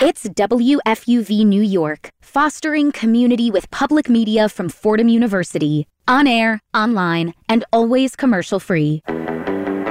It's WFUV New York, fostering community with public media from Fordham University. On air, online, and always commercial-free.